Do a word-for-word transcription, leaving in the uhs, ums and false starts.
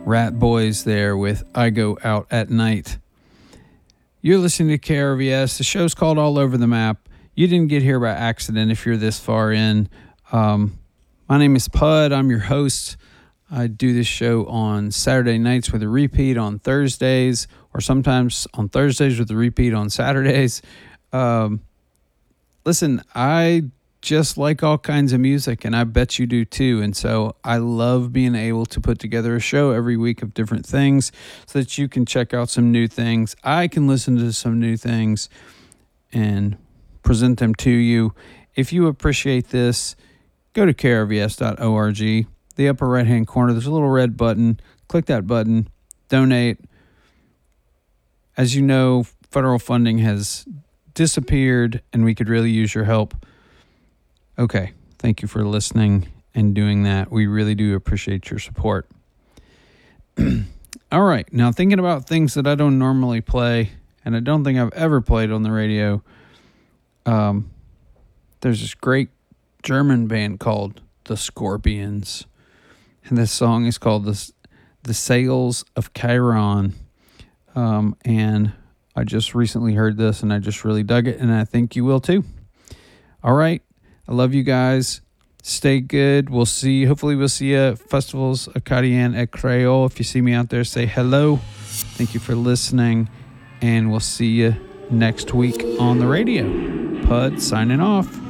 Rat Boys there with I Go Out at Night. You're listening to K R V S. The show's called All Over the Map. You didn't get here by accident if you're this far in. Um, my name is Pud. I'm your host. I do this show on Saturday nights with a repeat on Thursdays, or sometimes on Thursdays with a repeat on Saturdays. Um, listen, I just like all kinds of music, and I bet you do too. And so I love being able to put together a show every week of different things so that you can check out some new things. I can listen to some new things and present them to you. If you appreciate this, go to K R V S dot org. The upper right-hand corner, there's a little red button. Click that button. Donate. As you know, federal funding has disappeared, and we could really use your help. Okay, thank you for listening and doing that. We really do appreciate your support. All right, now thinking about things that I don't normally play, and I don't think I've ever played on the radio, um, there's this great German band called The Scorpions, and this song is called The, the Sails of Chiron, um, and I just recently heard this, and I just really dug it, and I think you will too. All right. I love you guys. Stay good. We'll see. Hopefully we'll see you at Festivals Acadian at Creole. If you see me out there, say hello. Thank you for listening. And we'll see you next week on the radio. Pud signing off.